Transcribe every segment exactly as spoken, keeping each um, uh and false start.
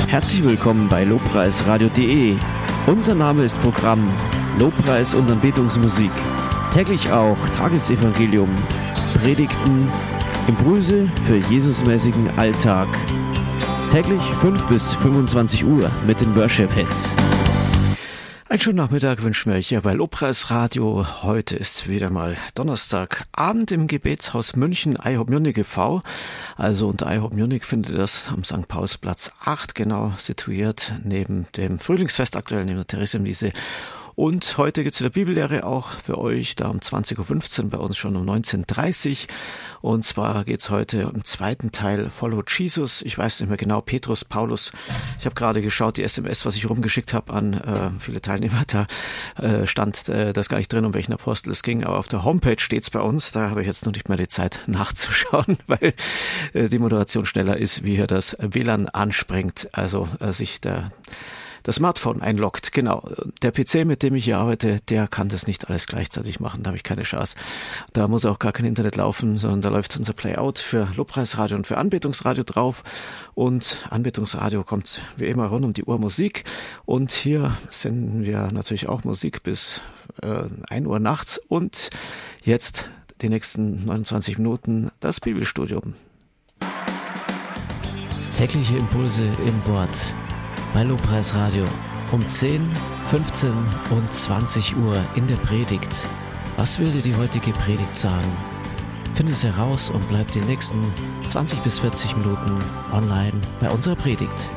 Herzlich willkommen bei lobpreisradio punkt de. Unser Name ist Programm Lobpreis und Anbetungsmusik. Täglich auch Tagesevangelium, Predigten, Impulse für Jesusmäßigen Alltag. Täglich fünf bis fünfundzwanzig Uhr mit den Worship-Hits. Einen schönen Nachmittag wünschen wir euch hier bei Lobpreisradio. Heute ist wieder mal Donnerstagabend im Gebetshaus München, I Hope Munich e V Also unter I Hope Munich findet ihr das am Sankt Paulsplatz acht, genau situiert neben dem Frühlingsfest, aktuell neben der Theresienwiese. Und heute gibt es wieder Bibellehre auch für euch, da um zwanzig Uhr fünfzehn, bei uns schon um neunzehn Uhr dreißig. Und zwar geht es heute im zweiten Teil Follow Jesus. Ich weiß nicht mehr genau, Petrus, Paulus. Ich habe gerade geschaut, die S M S, was ich rumgeschickt habe an äh, viele Teilnehmer, da äh, stand äh, das gar nicht drin, um welchen Apostel es ging. Aber auf der Homepage steht es bei uns. Da habe ich jetzt noch nicht mehr die Zeit nachzuschauen, weil äh, die Moderation schneller ist, wie hier das W L A N anspringt. Also äh, sich der... das Smartphone einloggt. Genau, der P C, mit dem ich hier arbeite, der kann das nicht alles gleichzeitig machen, da habe ich keine Chance. Da muss auch gar kein Internet laufen, sondern da läuft unser Playout für Lobpreisradio und für Anbetungsradio drauf. Und Anbetungsradio kommt wie immer rund um die Uhr Musik. Und hier senden wir natürlich auch Musik bis äh, ein Uhr nachts. Und jetzt die nächsten neunundzwanzig Minuten das Bibelstudium. Tägliche Impulse im Wort. Bei Lobpreisradio um zehn, fünfzehn und zwanzig Uhr in der Predigt. Was will dir die heutige Predigt sagen? Finde es heraus und bleib die nächsten zwanzig bis vierzig Minuten online bei unserer Predigt.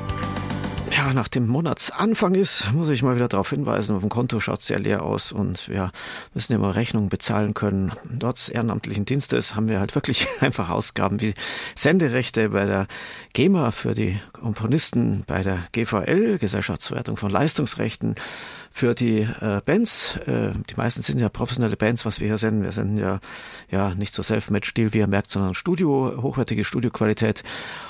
Ja, nach dem Monatsanfang ist, muss ich mal wieder darauf hinweisen, auf dem Konto schaut es sehr leer aus und wir müssen immer Rechnungen bezahlen können. Trotz ehrenamtlichen Dienstes haben wir halt wirklich einfach Ausgaben wie Senderechte bei der GEMA für die Komponisten, bei der G V L, Gesellschaftsverwertung von Leistungsrechten, für die äh, Bands. Äh, die meisten sind ja professionelle Bands, was wir hier senden. Wir senden ja, ja nicht so Selfmade-Stil, wie ihr merkt, sondern Studio, hochwertige Studioqualität.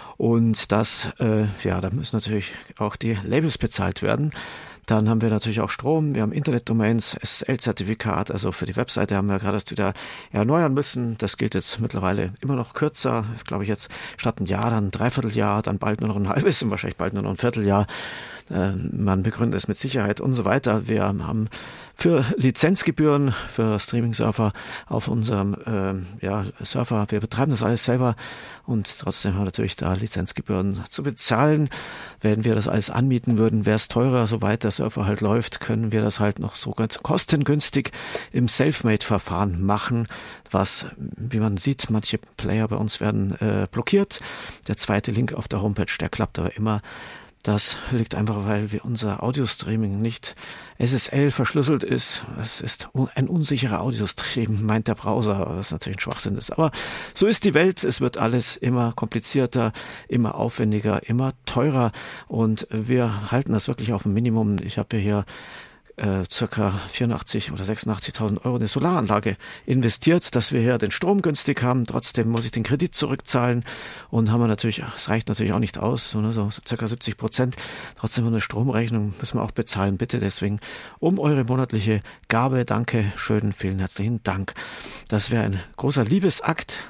Und das, äh, ja, da müssen natürlich auch die Labels bezahlt werden. Dann haben wir natürlich auch Strom, wir haben Internetdomains, S S L-Zertifikat, also für die Webseite haben wir gerade erst wieder erneuern müssen. Das gilt jetzt mittlerweile immer noch kürzer, glaube ich jetzt statt ein Jahr, dann ein Dreivierteljahr, dann bald nur noch ein halbes und wahrscheinlich bald nur noch ein Vierteljahr. Äh, man begründet es mit Sicherheit und so weiter. Wir haben für Lizenzgebühren für Streaming-Server auf unserem äh, ja, Server, wir betreiben das alles selber und trotzdem haben wir natürlich da Lizenzgebühren zu bezahlen. Wenn wir das alles anmieten würden, wäre es teurer, soweit der Server halt läuft, können wir das halt noch so ganz kostengünstig im Selfmade-Verfahren machen, was, wie man sieht, manche Player bei uns werden äh, blockiert. Der zweite Link auf der Homepage, der klappt aber immer. Das liegt einfach, weil wir unser Audio-Streaming nicht S S L verschlüsselt ist. Es ist ein unsicherer Audio-Stream, meint der Browser, was natürlich ein Schwachsinn ist. Aber so ist die Welt. Es wird alles immer komplizierter, immer aufwendiger, immer teurer. Und wir halten das wirklich auf ein Minimum. Ich habe hier Äh, circa vierundachtzig oder sechsundachtzigtausend Euro in eine Solaranlage investiert, dass wir hier den Strom günstig haben. Trotzdem muss ich den Kredit zurückzahlen und haben wir natürlich, es reicht natürlich auch nicht aus, so, ne, so circa siebzig Prozent. Trotzdem eine Stromrechnung müssen wir auch bezahlen. Bitte deswegen um eure monatliche Gabe. Danke, schön, vielen herzlichen Dank. Das wäre ein großer Liebesakt.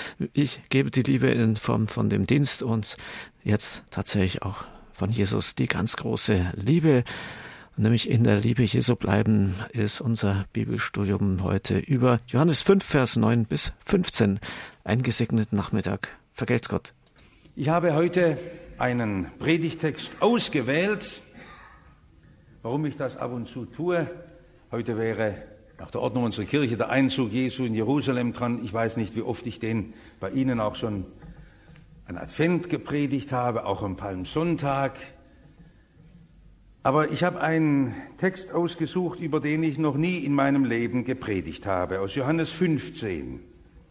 Ich gebe die Liebe in Form von dem Dienst und jetzt tatsächlich auch von Jesus die ganz große Liebe. Nämlich in der Liebe Jesu bleiben, ist unser Bibelstudium heute über Johannes fünf, Vers neun bis fünfzehn. Einen gesegneten Nachmittag. Vergelt's Gott. Ich habe heute einen Predigtext ausgewählt. Warum ich das ab und zu tue? Heute wäre nach der Ordnung unserer Kirche der Einzug Jesu in Jerusalem dran. Ich weiß nicht, wie oft ich den bei Ihnen auch schon an Advent gepredigt habe, auch am Palmsonntag. Aber ich habe einen Text ausgesucht, über den ich noch nie in meinem Leben gepredigt habe, aus Johannes fünfzehn,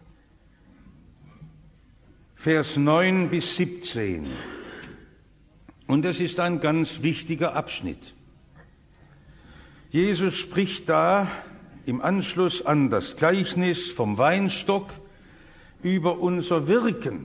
Vers neun bis siebzehn. Und es ist ein ganz wichtiger Abschnitt. Jesus spricht da im Anschluss an das Gleichnis vom Weinstock über unser Wirken.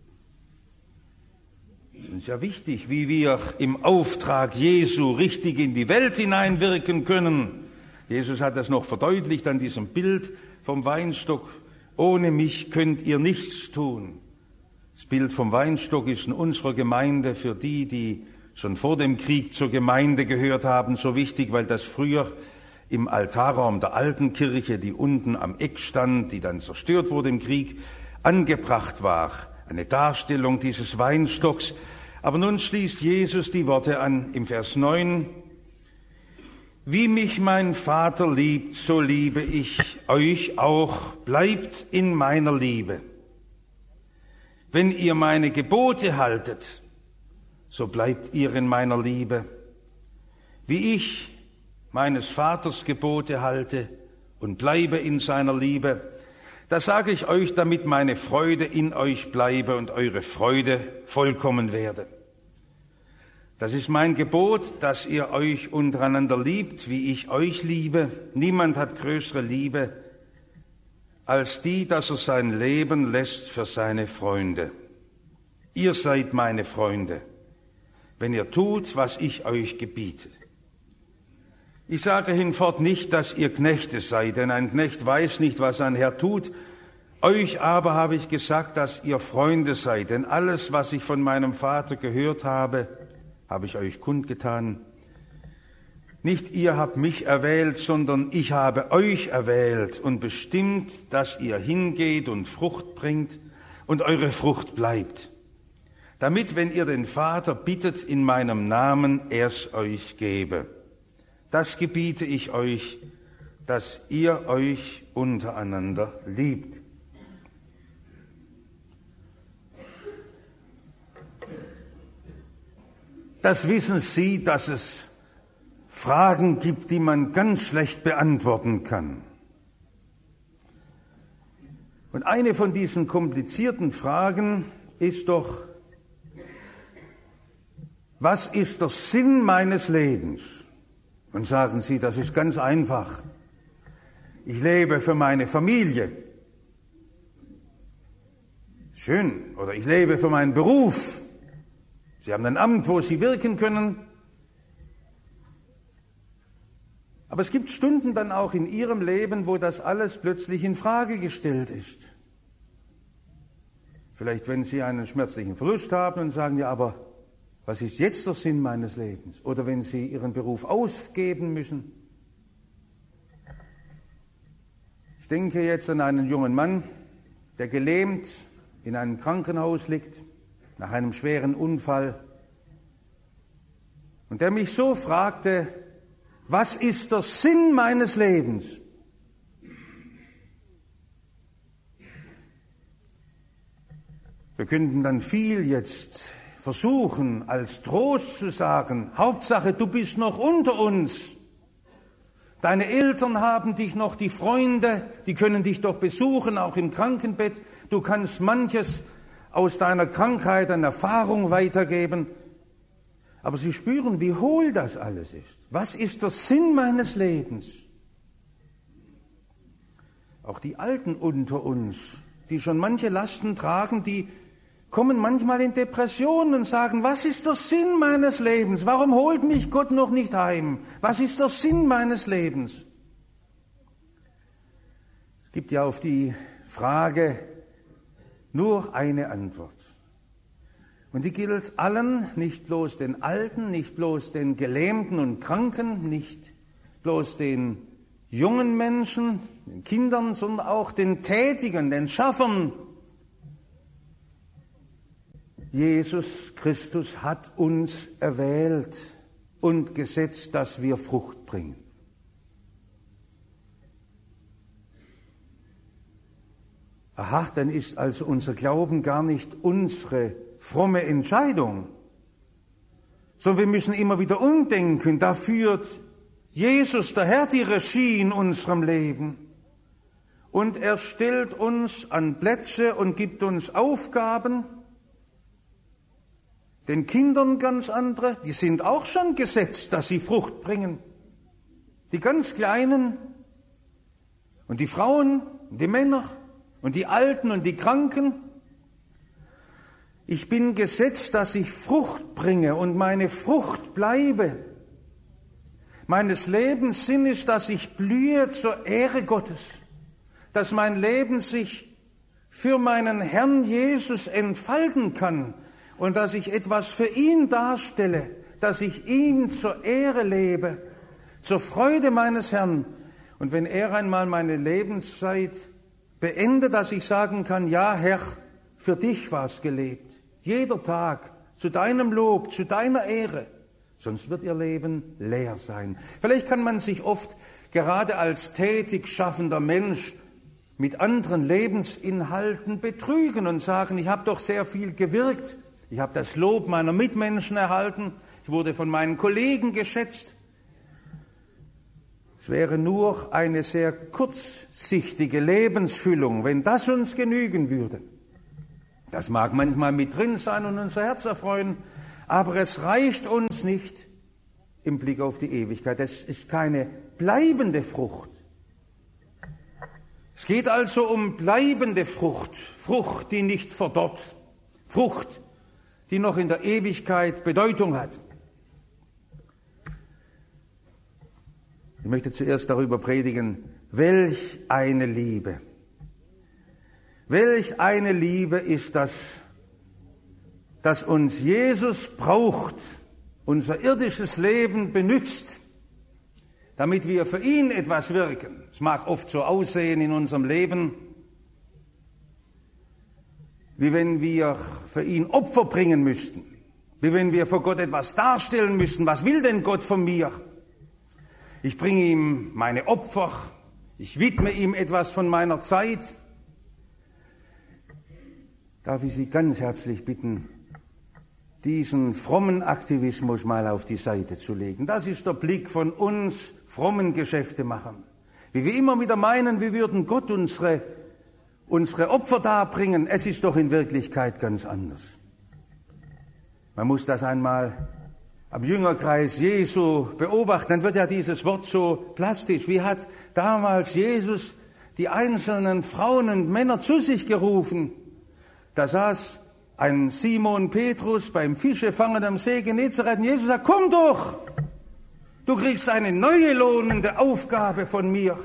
Es ist uns ja wichtig, wie wir im Auftrag Jesu richtig in die Welt hineinwirken können. Jesus hat das noch verdeutlicht an diesem Bild vom Weinstock. Ohne mich könnt ihr nichts tun. Das Bild vom Weinstock ist in unserer Gemeinde für die, die schon vor dem Krieg zur Gemeinde gehört haben, so wichtig, weil das früher im Altarraum der alten Kirche, die unten am Eck stand, die dann zerstört wurde im Krieg, angebracht war. Eine Darstellung dieses Weinstocks. Aber nun schließt Jesus die Worte an im Vers neun. Wie mich mein Vater liebt, so liebe ich euch auch. Bleibt in meiner Liebe. Wenn ihr meine Gebote haltet, so bleibt ihr in meiner Liebe. Wie ich meines Vaters Gebote halte und bleibe in seiner Liebe, das sage ich euch, damit meine Freude in euch bleibe und eure Freude vollkommen werde. Das ist mein Gebot, dass ihr euch untereinander liebt, wie ich euch liebe. Niemand hat größere Liebe als die, dass er sein Leben lässt für seine Freunde. Ihr seid meine Freunde, wenn ihr tut, was ich euch gebiete. Ich sage hinfort nicht, dass ihr Knechte seid, denn ein Knecht weiß nicht, was ein Herr tut. Euch aber habe ich gesagt, dass ihr Freunde seid, denn alles, was ich von meinem Vater gehört habe, habe ich euch kundgetan. Nicht ihr habt mich erwählt, sondern ich habe euch erwählt und bestimmt, dass ihr hingeht und Frucht bringt und eure Frucht bleibt, damit, wenn ihr den Vater bittet in meinem Namen, er's euch gebe. Das gebiete ich euch, dass ihr euch untereinander liebt. Das wissen Sie, dass es Fragen gibt, die man ganz schlecht beantworten kann. Und eine von diesen komplizierten Fragen ist doch, was ist der Sinn meines Lebens? Und sagen Sie, das ist ganz einfach. Ich lebe für meine Familie. Schön. Oder ich lebe für meinen Beruf. Sie haben ein Amt, wo Sie wirken können. Aber es gibt Stunden dann auch in Ihrem Leben, wo das alles plötzlich in Frage gestellt ist. Vielleicht, wenn Sie einen schmerzlichen Verlust haben und sagen, ja, aber was ist jetzt der Sinn meines Lebens? Oder wenn Sie Ihren Beruf aufgeben müssen. Ich denke jetzt an einen jungen Mann, der gelähmt in einem Krankenhaus liegt, nach einem schweren Unfall. Und der mich so fragte, was ist der Sinn meines Lebens? Wir könnten dann viel jetzt versuchen, als Trost zu sagen, Hauptsache, du bist noch unter uns. Deine Eltern haben dich noch, die Freunde, die können dich doch besuchen, auch im Krankenbett. Du kannst manches aus deiner Krankheit an Erfahrung weitergeben. Aber sie spüren, wie hohl das alles ist. Was ist der Sinn meines Lebens? Auch die Alten unter uns, die schon manche Lasten tragen, die kommen manchmal in Depressionen und sagen, was ist der Sinn meines Lebens? Warum holt mich Gott noch nicht heim? Was ist der Sinn meines Lebens? Es gibt ja auf die Frage nur eine Antwort. Und die gilt allen, nicht bloß den Alten, nicht bloß den Gelähmten und Kranken, nicht bloß den jungen Menschen, den Kindern, sondern auch den Tätigen, den Schaffern. Jesus Christus hat uns erwählt und gesetzt, dass wir Frucht bringen. Aha, dann ist also unser Glauben gar nicht unsere fromme Entscheidung, sondern wir müssen immer wieder umdenken. Da führt Jesus, der Herr, die Regie in unserem Leben. Und er stellt uns an Plätze und gibt uns Aufgaben. Den Kindern ganz andere, die sind auch schon gesetzt, dass sie Frucht bringen. Die ganz Kleinen und die Frauen und die Männer und die Alten und die Kranken. Ich bin gesetzt, dass ich Frucht bringe und meine Frucht bleibe. Meines Lebens Sinn ist, dass ich blühe zur Ehre Gottes, dass mein Leben sich für meinen Herrn Jesus entfalten kann. und dass ich etwas für ihn darstelle, dass ich ihm zur Ehre lebe, zur Freude meines Herrn. Und wenn er einmal meine Lebenszeit beendet, dass ich sagen kann, ja Herr, für dich war es gelebt. Jeder Tag zu deinem Lob, zu deiner Ehre. Sonst wird ihr Leben leer sein. Vielleicht kann man sich oft gerade als tätig schaffender Mensch mit anderen Lebensinhalten betrügen und sagen, ich habe doch sehr viel gewirkt. Ich habe das Lob meiner Mitmenschen erhalten. Ich wurde von meinen Kollegen geschätzt. Es wäre nur eine sehr kurzsichtige Lebensfüllung, wenn das uns genügen würde. Das mag manchmal mit drin sein und unser Herz erfreuen, aber es reicht uns nicht im Blick auf die Ewigkeit. Es ist keine bleibende Frucht. Es geht also um bleibende Frucht, Frucht, die nicht verdorrt, Frucht, die noch in der Ewigkeit Bedeutung hat. Ich möchte zuerst darüber predigen, welch eine Liebe. Welch eine Liebe ist das, dass uns Jesus braucht, unser irdisches Leben benützt, damit wir für ihn etwas wirken. Es mag oft so aussehen in unserem Leben, wie wenn wir für ihn Opfer bringen müssten, wie wenn wir vor Gott etwas darstellen müssten. Was will denn Gott von mir? Ich bringe ihm meine Opfer, ich widme ihm etwas von meiner Zeit. Darf ich Sie ganz herzlich bitten, diesen frommen Aktivismus mal auf die Seite zu legen. Das ist der Blick von uns frommen Geschäftemachern. Wie wir immer wieder meinen, wir würden Gott unsere, unsere Opfer darbringen. Es ist doch in Wirklichkeit ganz anders. Man muss das einmal am Jüngerkreis Jesu beobachten, dann wird ja dieses Wort so plastisch. Wie hat damals Jesus die einzelnen Frauen und Männer zu sich gerufen? Da saß ein Simon Petrus beim Fischefangen am See Genezareth und Jesus sagt, komm doch, du kriegst eine neue lohnende Aufgabe von mir.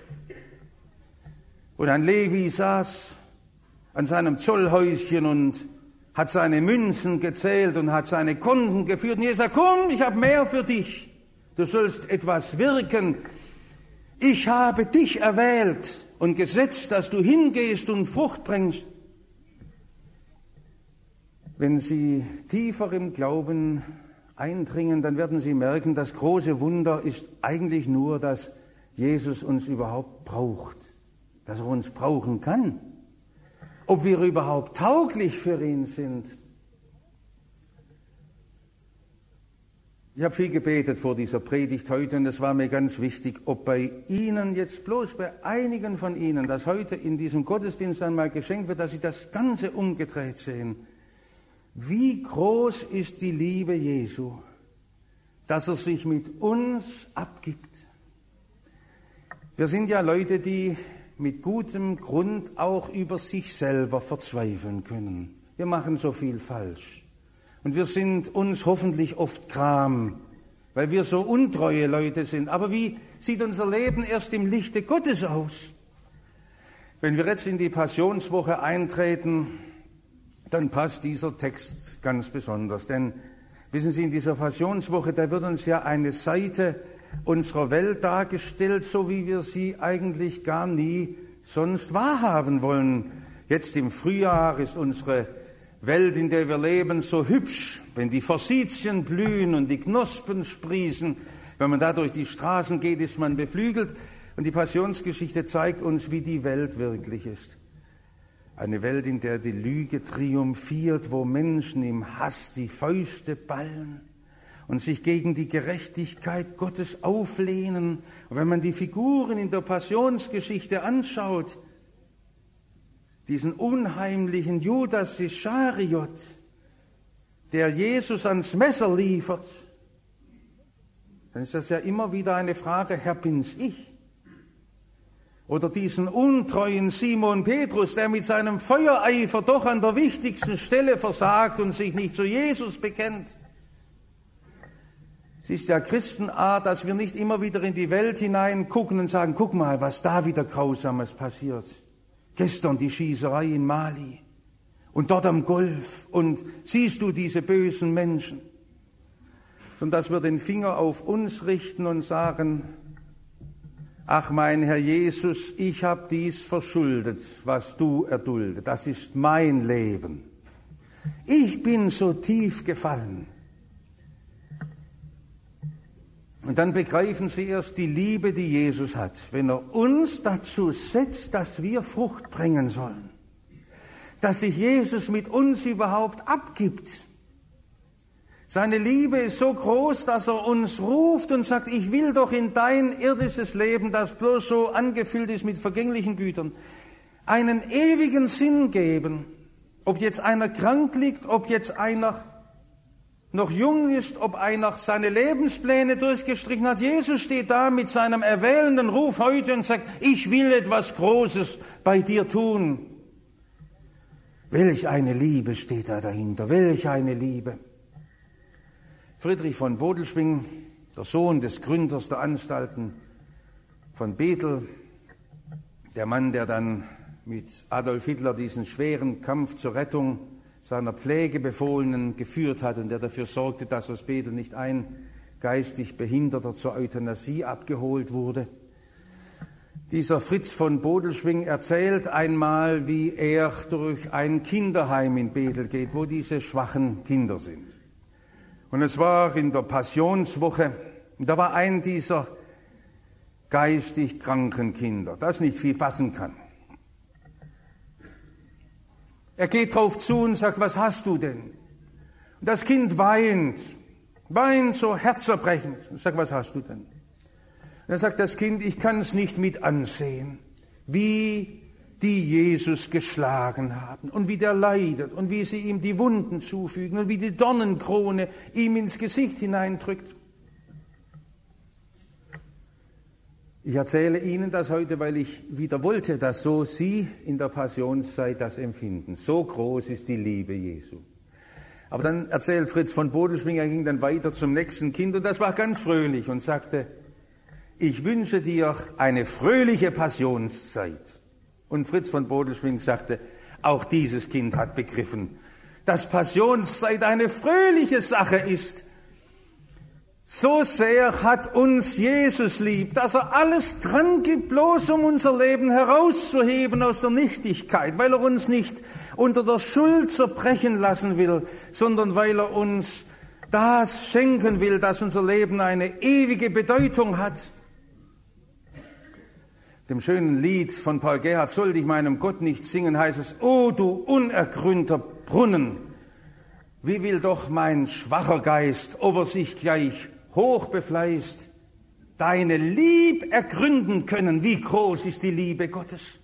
Und ein Levi saß an seinem Zollhäuschen und hat seine Münzen gezählt und hat seine Konten geführt. Und Jesus sagt, komm, ich habe mehr für dich. Du sollst etwas wirken. Ich habe dich erwählt und gesetzt, dass du hingehst und Frucht bringst. Wenn Sie tiefer im Glauben eindringen, dann werden Sie merken, das große Wunder ist eigentlich nur, dass Jesus uns überhaupt braucht, dass er uns brauchen kann. Ob wir überhaupt tauglich für ihn sind. Ich habe viel gebetet vor dieser Predigt heute und es war mir ganz wichtig, ob bei Ihnen jetzt bloß bei einigen von Ihnen, das heute in diesem Gottesdienst einmal geschenkt wird, dass Sie das Ganze umgedreht sehen. Wie groß ist die Liebe Jesu, dass er sich mit uns abgibt. Wir sind ja Leute, die mit gutem Grund auch über sich selber verzweifeln können. Wir machen so viel falsch. Und wir sind uns hoffentlich oft gram, weil wir so untreue Leute sind. Aber wie sieht unser Leben erst im Lichte Gottes aus? Wenn wir jetzt in die Passionswoche eintreten, dann passt dieser Text ganz besonders. Denn, wissen Sie, in dieser Passionswoche, da wird uns ja eine Seite unserer Welt dargestellt, so wie wir sie eigentlich gar nie sonst wahrhaben wollen. Jetzt im Frühjahr ist unsere Welt, in der wir leben, so hübsch, wenn die Forsythien blühen und die Knospen sprießen. Wenn man da durch die Straßen geht, ist man beflügelt. Und die Passionsgeschichte zeigt uns, wie die Welt wirklich ist. Eine Welt, in der die Lüge triumphiert, wo Menschen im Hass die Fäuste ballen und sich gegen die Gerechtigkeit Gottes auflehnen. Und wenn man die Figuren in der Passionsgeschichte anschaut, diesen unheimlichen Judas Ischariot, der Jesus ans Messer liefert, dann ist das ja immer wieder eine Frage, Herr, bin's ich? Oder diesen untreuen Simon Petrus, der mit seinem Feuereifer doch an der wichtigsten Stelle versagt und sich nicht zu Jesus bekennt. Es ist ja Christenart, dass wir nicht immer wieder in die Welt hinein gucken und sagen, guck mal, was da wieder Grausames passiert. Gestern die Schießerei in Mali und dort am Golf und siehst du diese bösen Menschen, sondern dass wir den Finger auf uns richten und sagen, ach mein Herr Jesus, ich habe dies verschuldet, was du erduldet. Das ist mein Leben. Ich bin so tief gefallen. Und dann begreifen sie erst die Liebe, die Jesus hat, wenn er uns dazu setzt, dass wir Frucht bringen sollen. Dass sich Jesus mit uns überhaupt abgibt. Seine Liebe ist so groß, dass er uns ruft und sagt, ich will doch in dein irdisches Leben, das bloß so angefüllt ist mit vergänglichen Gütern, einen ewigen Sinn geben. Ob jetzt einer krank liegt, ob jetzt einer noch jung ist, ob einer seine Lebenspläne durchgestrichen hat. Jesus steht da mit seinem erwählenden Ruf heute und sagt, ich will etwas Großes bei dir tun. Welch eine Liebe steht da dahinter, welch eine Liebe. Friedrich von Bodelschwingh, der Sohn des Gründers der Anstalten von Bethel, der Mann, der dann mit Adolf Hitler diesen schweren Kampf zur Rettung seiner Pflegebefohlenen geführt hat und der dafür sorgte, dass aus Bethel nicht ein geistig Behinderter zur Euthanasie abgeholt wurde. Dieser Fritz von Bodelschwingh erzählt einmal, wie er durch ein Kinderheim in Bethel geht, wo diese schwachen Kinder sind. Und es war in der Passionswoche, und da war ein dieser geistig kranken Kinder, das nicht viel fassen kann. Er geht drauf zu und sagt, was hast du denn? Und das Kind weint, weint so herzerbrechend. Und sagt, was hast du denn? Und dann sagt das Kind, ich kann es nicht mit ansehen, wie die Jesus geschlagen haben und wie der leidet und wie sie ihm die Wunden zufügen und wie die Dornenkrone ihm ins Gesicht hineindrückt. Ich erzähle Ihnen das heute, weil ich wieder wollte, dass so Sie in der Passionszeit das empfinden. So groß ist die Liebe Jesu. Aber dann erzählt Fritz von Bodelschwingh, er ging dann weiter zum nächsten Kind und das war ganz fröhlich und sagte, ich wünsche dir eine fröhliche Passionszeit. Und Fritz von Bodelschwingh sagte, auch dieses Kind hat begriffen, dass Passionszeit eine fröhliche Sache ist. So sehr hat uns Jesus lieb, dass er alles dran gibt, bloß um unser Leben herauszuheben aus der Nichtigkeit, weil er uns nicht unter der Schuld zerbrechen lassen will, sondern weil er uns das schenken will, dass unser Leben eine ewige Bedeutung hat. Dem schönen Lied von Paul Gerhardt, sollte ich meinem Gott nicht singen, heißt es, o du unergründter Brunnen, wie will doch mein schwacher Geist, ob er sich gleich hoch befleißt, deine Lieb ergründen können, wie groß ist die Liebe Gottes.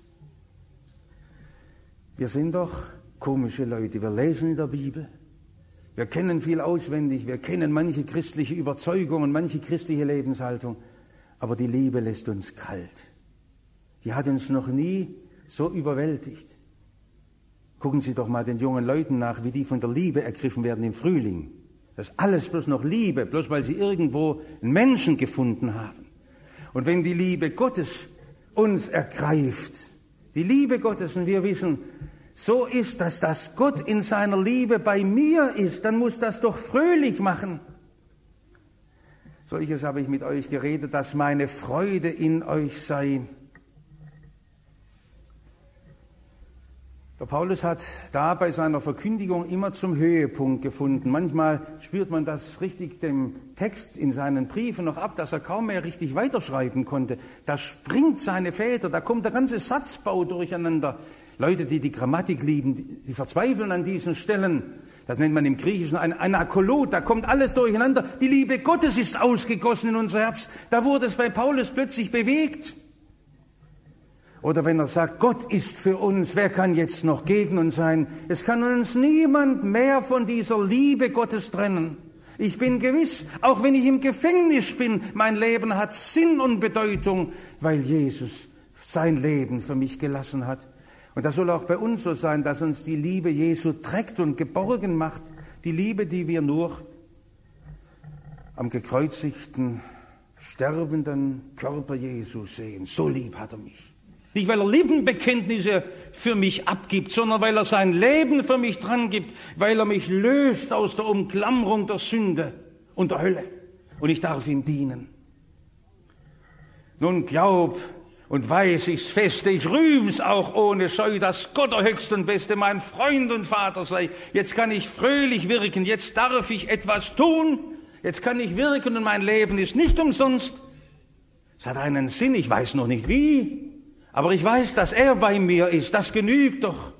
Wir sind doch komische Leute, wir lesen in der Bibel, wir kennen viel auswendig, wir kennen manche christliche Überzeugungen, manche christliche Lebenshaltung, aber die Liebe lässt uns kalt. Die hat uns noch nie so überwältigt. Gucken Sie doch mal den jungen Leuten nach, wie die von der Liebe ergriffen werden im Frühling. Das ist alles bloß noch Liebe, bloß weil sie irgendwo einen Menschen gefunden haben. Und wenn die Liebe Gottes uns ergreift, die Liebe Gottes, und wir wissen, so ist das, dass Gott in seiner Liebe bei mir ist, dann muss das doch fröhlich machen. Solches habe ich mit euch geredet, dass meine Freude in euch sei. Der Paulus hat da bei seiner Verkündigung immer zum Höhepunkt gefunden. Manchmal spürt man das richtig dem Text in seinen Briefen noch ab, dass er kaum mehr richtig weiterschreiben konnte. Da springt seine Feder, da kommt der ganze Satzbau durcheinander. Leute, die die Grammatik lieben, die verzweifeln an diesen Stellen. Das nennt man im Griechischen ein Anakolot, da kommt alles durcheinander. Die Liebe Gottes ist ausgegossen in unser Herz. Da wurde es bei Paulus plötzlich bewegt. Oder wenn er sagt, Gott ist für uns, wer kann jetzt noch gegen uns sein? Es kann uns niemand mehr von dieser Liebe Gottes trennen. Ich bin gewiss, auch wenn ich im Gefängnis bin, mein Leben hat Sinn und Bedeutung, weil Jesus sein Leben für mich gelassen hat. Und das soll auch bei uns so sein, dass uns die Liebe Jesu trägt und geborgen macht. Die Liebe, die wir nur am gekreuzigten, sterbenden Körper Jesu sehen. So lieb hat er mich. Nicht, weil er Lippenbekenntnisse für mich abgibt, sondern weil er sein Leben für mich dran gibt, weil er mich löst aus der Umklammerung der Sünde und der Hölle. Und ich darf ihm dienen. Nun glaub und weiß ich's feste, ich rühm's auch ohne Scheu, dass Gott der Höchste und Beste mein Freund und Vater sei. Jetzt kann ich fröhlich wirken, jetzt darf ich etwas tun, jetzt kann ich wirken und mein Leben ist nicht umsonst. Es hat einen Sinn, ich weiß noch nicht wie. Aber ich weiß, dass er bei mir ist, das genügt doch.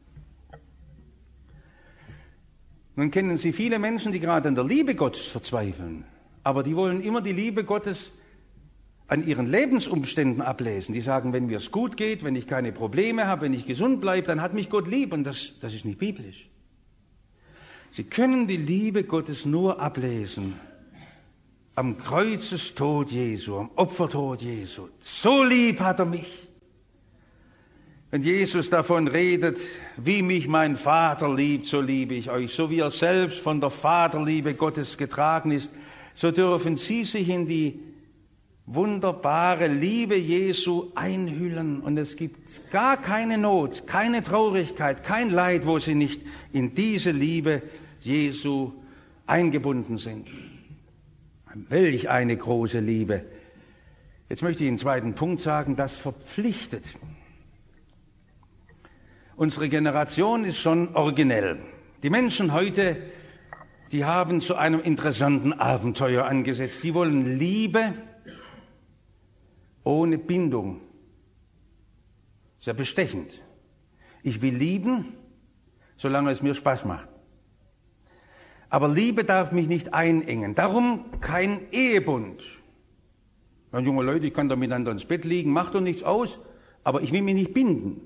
Nun kennen Sie viele Menschen, die gerade an der Liebe Gottes verzweifeln, aber die wollen immer die Liebe Gottes an ihren Lebensumständen ablesen. Die sagen, wenn mir es gut geht, wenn ich keine Probleme habe, wenn ich gesund bleibe, dann hat mich Gott lieb. Und das, das ist nicht biblisch. Sie können die Liebe Gottes nur ablesen am Kreuzestod Jesu, am Opfertod Jesu. So lieb hat er mich. Wenn Jesus davon redet, wie mich mein Vater liebt, so liebe ich euch. So wie er selbst von der Vaterliebe Gottes getragen ist, so dürfen Sie sich in die wunderbare Liebe Jesu einhüllen. Und es gibt gar keine Not, keine Traurigkeit, kein Leid, wo Sie nicht in diese Liebe Jesu eingebunden sind. Welch eine große Liebe. Jetzt möchte ich einen zweiten Punkt sagen, das verpflichtet. Unsere Generation ist schon originell. Die Menschen heute, die haben zu einem interessanten Abenteuer angesetzt. Sie wollen Liebe ohne Bindung. Sehr bestechend. Ich will lieben, solange es mir Spaß macht. Aber Liebe darf mich nicht einengen. Darum kein Ehebund. Ja, junge Leute, ich kann da miteinander ins Bett liegen, macht doch nichts aus, aber ich will mich nicht binden.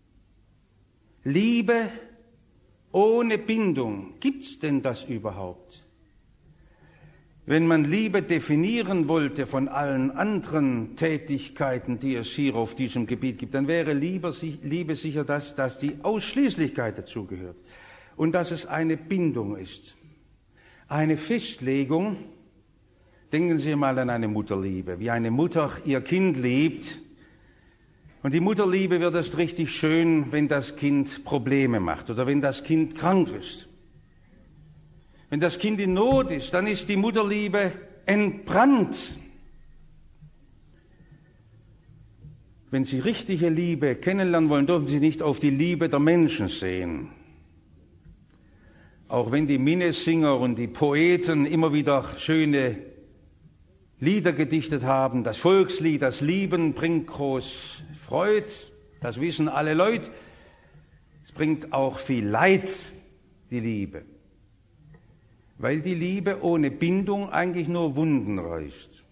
Liebe ohne Bindung, gibt's denn das überhaupt? Wenn man Liebe definieren wollte von allen anderen Tätigkeiten, die es hier auf diesem Gebiet gibt, dann wäre Liebe, Liebe sicher das, dass die Ausschließlichkeit dazugehört und dass es eine Bindung ist, eine Festlegung. Denken Sie mal an eine Mutterliebe, wie eine Mutter ihr Kind liebt. Und die Mutterliebe wird erst richtig schön, wenn das Kind Probleme macht oder wenn das Kind krank ist. Wenn das Kind in Not ist, dann ist die Mutterliebe entbrannt. Wenn Sie richtige Liebe kennenlernen wollen, dürfen Sie nicht auf die Liebe der Menschen sehen. Auch wenn die Minnesinger und die Poeten immer wieder schöne Lieder gedichtet haben, das Volkslied, das Lieben bringt groß Freude, das wissen alle Leute. Es bringt auch viel Leid, die Liebe. Weil die Liebe ohne Bindung eigentlich nur Wunden reißt.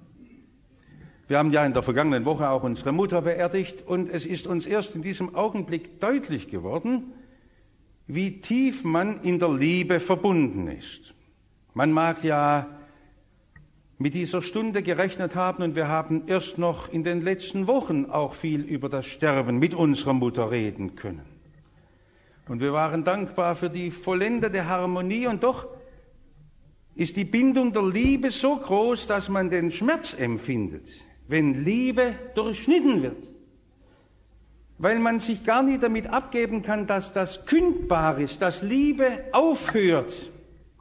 Wir haben ja in der vergangenen Woche auch unsere Mutter beerdigt und es ist uns erst in diesem Augenblick deutlich geworden, wie tief man in der Liebe verbunden ist. Man mag ja mit dieser Stunde gerechnet haben und wir haben erst noch in den letzten Wochen auch viel über das Sterben mit unserer Mutter reden können. Und wir waren dankbar für die vollendete Harmonie und doch ist die Bindung der Liebe so groß, dass man den Schmerz empfindet, wenn Liebe durchschnitten wird. Weil man sich gar nicht damit abgeben kann, dass das kündbar ist, dass Liebe aufhört.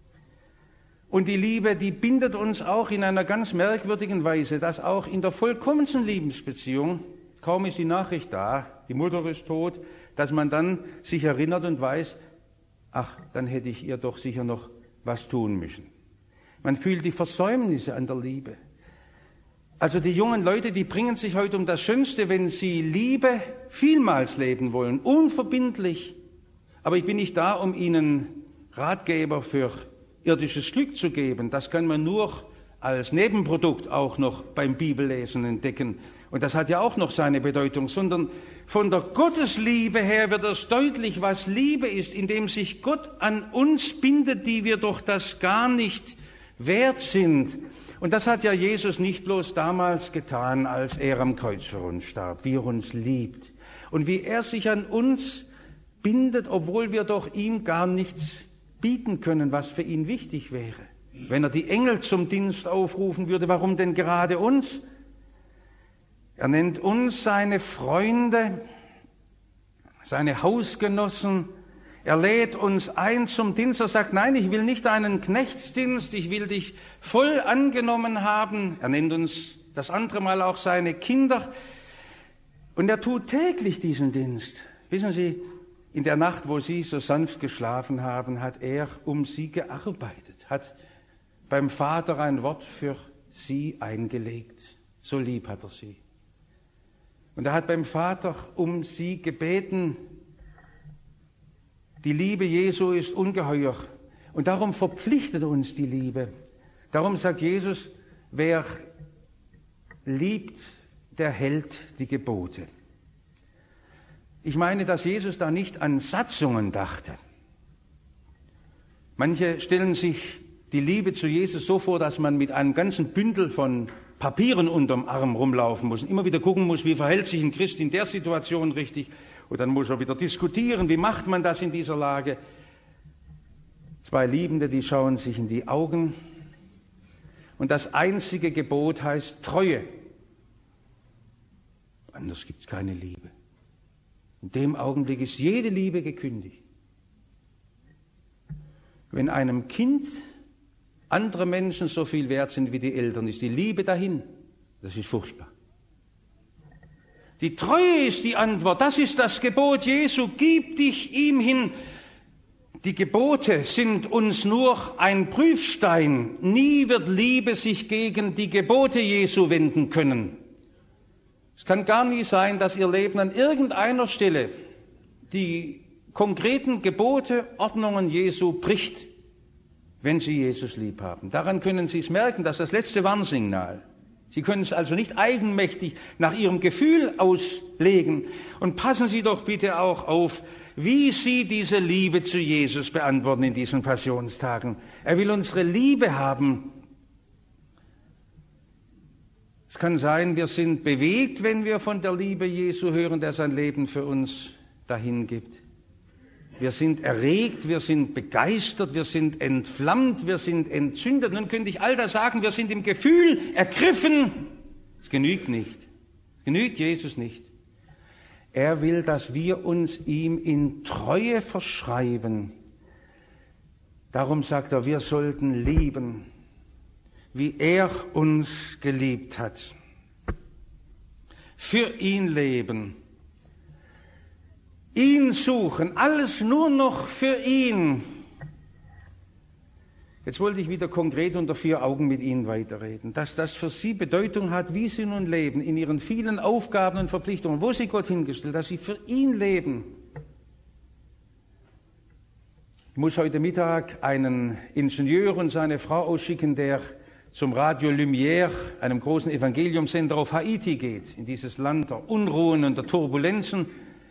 Und die Liebe, die bindet uns auch in einer ganz merkwürdigen Weise, dass auch in der vollkommensten Liebesbeziehung, kaum ist die Nachricht da, die Mutter ist tot, dass man dann sich erinnert und weiß, ach, dann hätte ich ihr doch sicher noch was tun müssen. Man fühlt die Versäumnisse an der Liebe. Also die jungen Leute, die bringen sich heute um das Schönste, wenn sie Liebe vielmals leben wollen, unverbindlich. Aber ich bin nicht da, um ihnen Ratgeber für irdisches Glück zu geben. Das kann man nur als Nebenprodukt auch noch beim Bibellesen entdecken. Und das hat ja auch noch seine Bedeutung, sondern von der Gottesliebe her wird es deutlich, was Liebe ist, indem sich Gott an uns bindet, die wir doch das gar nicht wert sind. Und das hat ja Jesus nicht bloß damals getan, als er am Kreuz für uns starb, wie er uns liebt und wie er sich an uns bindet, obwohl wir doch ihm gar nichts bieten können, was für ihn wichtig wäre. Wenn er die Engel zum Dienst aufrufen würde, warum denn gerade uns? Er nennt uns seine Freunde, seine Hausgenossen. Er lädt uns ein zum Dienst. Er sagt, nein, ich will nicht einen Knechtsdienst, ich will dich voll angenommen haben. Er nennt uns das andere Mal auch seine Kinder. Und er tut täglich diesen Dienst. Wissen Sie, in der Nacht, wo Sie so sanft geschlafen haben, hat er um Sie gearbeitet, hat beim Vater ein Wort für Sie eingelegt. So lieb hat er Sie. Und er hat beim Vater um Sie gebeten. Die Liebe Jesu ist ungeheuer. Und darum verpflichtet uns die Liebe. Darum sagt Jesus, wer liebt, der hält die Gebote. Ich meine, dass Jesus da nicht an Satzungen dachte. Manche stellen sich die Liebe zu Jesus so vor, dass man mit einem ganzen Bündel von Papieren unterm Arm rumlaufen muss und immer wieder gucken muss, wie verhält sich ein Christ in der Situation richtig. Und dann muss er wieder diskutieren, wie macht man das in dieser Lage. Zwei Liebende, die schauen sich in die Augen. Und das einzige Gebot heißt Treue. Anders gibt es keine Liebe. In dem Augenblick ist jede Liebe gekündigt. Wenn einem Kind andere Menschen so viel wert sind wie die Eltern, ist die Liebe dahin. Das ist furchtbar. Die Treue ist die Antwort. Das ist das Gebot Jesu. Gib dich ihm hin. Die Gebote sind uns nur ein Prüfstein. Nie wird Liebe sich gegen die Gebote Jesu wenden können. Es kann gar nie sein, dass Ihr Leben an irgendeiner Stelle die konkreten Gebote, Ordnungen Jesu bricht, wenn Sie Jesus lieb haben. Daran können Sie es merken, das ist das letzte Warnsignal. Sie können es also nicht eigenmächtig nach Ihrem Gefühl auslegen. Und passen Sie doch bitte auch auf, wie Sie diese Liebe zu Jesus beantworten in diesen Passionstagen. Er will unsere Liebe haben. Es kann sein, wir sind bewegt, wenn wir von der Liebe Jesu hören, der sein Leben für uns dahingibt. Wir sind erregt, wir sind begeistert, wir sind entflammt, wir sind entzündet. Nun könnte ich all das sagen, wir sind im Gefühl ergriffen. Es genügt nicht. Es genügt Jesus nicht. Er will, dass wir uns ihm in Treue verschreiben. Darum sagt er, wir sollten lieben, wie er uns geliebt hat. Für ihn leben. Ihn suchen, alles nur noch für ihn. Jetzt wollte ich wieder konkret unter vier Augen mit Ihnen weiterreden, dass das für Sie Bedeutung hat, wie Sie nun leben, in Ihren vielen Aufgaben und Verpflichtungen, wo Sie Gott hingestellt, dass Sie für ihn leben. Ich muss heute Mittag einen Ingenieur und seine Frau ausschicken, der zum Radio Lumière, einem großen Evangeliumsender auf Haiti geht, in dieses Land der Unruhen und der Turbulenzen.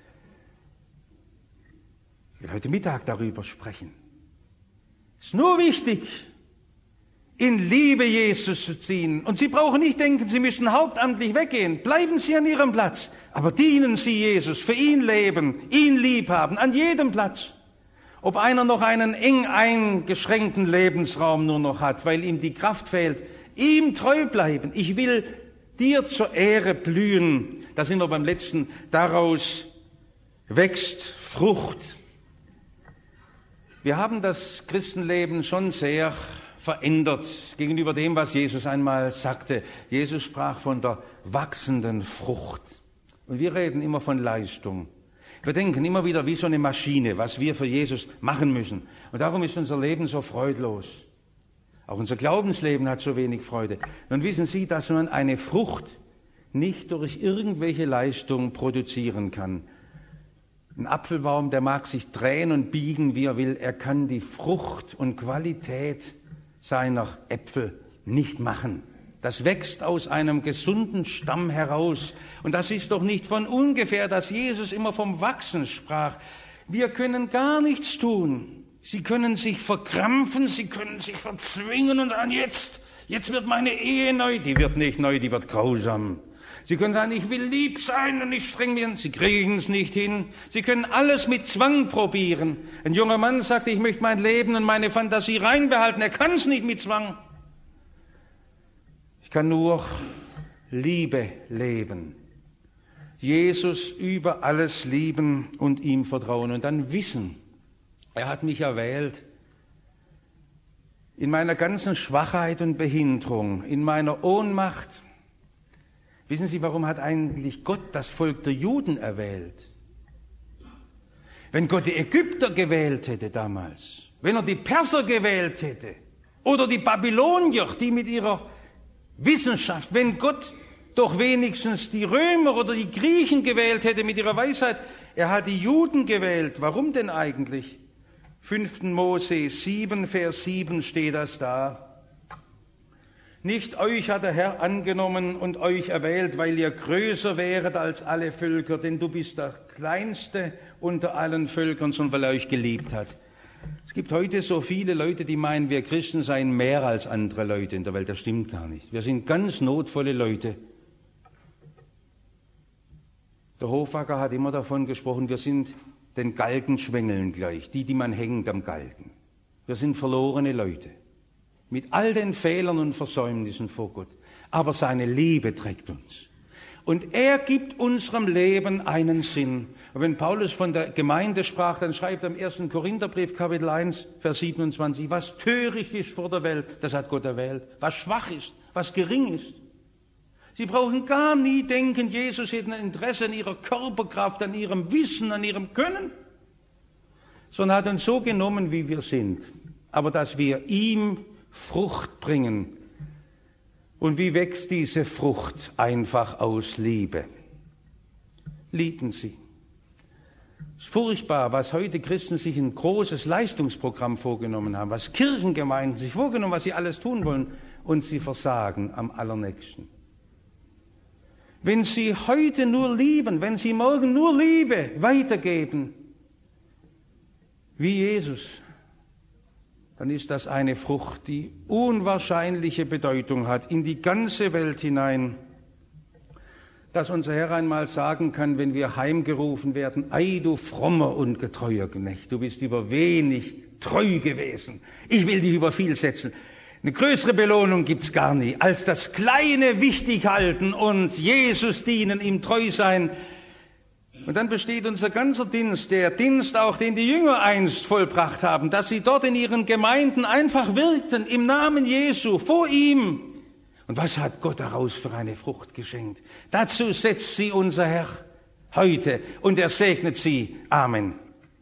Ich will heute Mittag darüber sprechen. Es ist nur wichtig, in Liebe Jesus zu ziehen. Und Sie brauchen nicht denken, Sie müssen hauptamtlich weggehen. Bleiben Sie an Ihrem Platz. Aber dienen Sie Jesus, für ihn leben, ihn lieb haben, an jedem Platz. Ob einer noch einen eng eingeschränkten Lebensraum nur noch hat, weil ihm die Kraft fehlt, ihm treu bleiben. Ich will dir zur Ehre blühen. Da sind wir beim letzten. Daraus wächst Frucht. Wir haben das Christenleben schon sehr verändert gegenüber dem, was Jesus einmal sagte. Jesus sprach von der wachsenden Frucht. Und wir reden immer von Leistung. Wir denken immer wieder wie so eine Maschine, was wir für Jesus machen müssen. Und darum ist unser Leben so freudlos. Auch unser Glaubensleben hat so wenig Freude. Nun wissen Sie, dass man eine Frucht nicht durch irgendwelche Leistung produzieren kann. Ein Apfelbaum, der mag sich drehen und biegen, wie er will. Er kann die Frucht und Qualität seiner Äpfel nicht machen. Das wächst aus einem gesunden Stamm heraus. Und das ist doch nicht von ungefähr, dass Jesus immer vom Wachsen sprach. Wir können gar nichts tun. Sie können sich verkrampfen, sie können sich verzwingen und sagen, jetzt, jetzt wird meine Ehe neu. Die wird nicht neu, die wird grausam. Sie können sagen, ich will lieb sein und ich streng mich an. Sie kriegen es nicht hin. Sie können alles mit Zwang probieren. Ein junger Mann sagte, ich möchte mein Leben und meine Fantasie reinbehalten. Er kann es nicht mit Zwang. Ich kann nur Liebe leben. Jesus über alles lieben und ihm vertrauen und dann wissen, er hat mich erwählt. In meiner ganzen Schwachheit und Behinderung, in meiner Ohnmacht. Wissen Sie, warum hat eigentlich Gott das Volk der Juden erwählt? Wenn Gott die Ägypter gewählt hätte damals, wenn er die Perser gewählt hätte oder die Babylonier, die mit ihrer Wissenschaft, wenn Gott doch wenigstens die Römer oder die Griechen gewählt hätte mit ihrer Weisheit, er hat die Juden gewählt. Warum denn eigentlich? fünften Mose sieben, Vers sieben steht das da. Nicht euch hat der Herr angenommen und euch erwählt, weil ihr größer wäret als alle Völker, denn du bist der Kleinste unter allen Völkern, sondern weil er euch geliebt hat. Es gibt heute so viele Leute, die meinen, wir Christen seien mehr als andere Leute in der Welt. Das stimmt gar nicht. Wir sind ganz notvolle Leute. Der Hofacker hat immer davon gesprochen, wir sind den Galgenschwängeln gleich, die, die man hängt am Galgen. Wir sind verlorene Leute, mit all den Fehlern und Versäumnissen vor Gott. Aber seine Liebe trägt uns. Und er gibt unserem Leben einen Sinn. Und wenn Paulus von der Gemeinde sprach, dann schreibt er im ersten Korintherbrief, Kapitel eins, Vers siebenundzwanzig, was töricht ist vor der Welt, das hat Gott erwählt. Was schwach ist, was gering ist. Sie brauchen gar nie denken, Jesus hätte ein Interesse an ihrer Körperkraft, an ihrem Wissen, an ihrem Können, sondern hat uns so genommen, wie wir sind. Aber dass wir ihm Frucht bringen. Und wie wächst diese Frucht? Einfach aus Liebe. Lieben Sie. Es ist furchtbar, was heute Christen sich ein großes Leistungsprogramm vorgenommen haben, was Kirchengemeinden sich vorgenommen, was sie alles tun wollen, und sie versagen am allernächsten. Wenn Sie heute nur lieben, wenn Sie morgen nur Liebe weitergeben, wie Jesus, dann ist das eine Frucht, die unwahrscheinliche Bedeutung hat in die ganze Welt hinein, dass unser Herr einmal sagen kann, wenn wir heimgerufen werden, ei du frommer und getreuer Knecht, du bist über wenig treu gewesen, ich will dich über viel setzen. Eine größere Belohnung gibt's gar nie, als das Kleine wichtig halten und Jesus dienen, ihm treu sein. Und dann besteht unser ganzer Dienst, der Dienst auch, den die Jünger einst vollbracht haben, dass sie dort in ihren Gemeinden einfach wirkten, im Namen Jesu, vor ihm. Und was hat Gott daraus für eine Frucht geschenkt? Dazu setzt sie unser Herr heute und er segnet sie. Amen.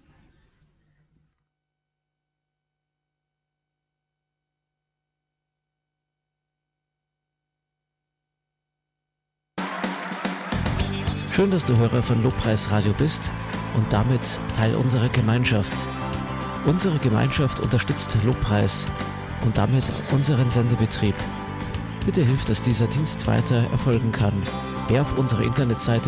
Schön, dass du Hörer von Lobpreisradio bist und damit Teil unserer Gemeinschaft. Unsere Gemeinschaft unterstützt Lobpreis und damit unseren Sendebetrieb. Bitte hilf, dass dieser Dienst weiter erfolgen kann. Wer auf unserer Internetseite